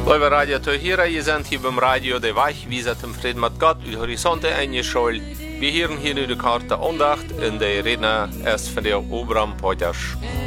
Liebe Radio-Zuhörer, ihr seid hier beim Radio der Weg, wie seid im Frieden mit Gott, die Horizonte eingeschaltet. Wir hören hier die Karte Andacht und der Redner ist von der Obram Poitasch.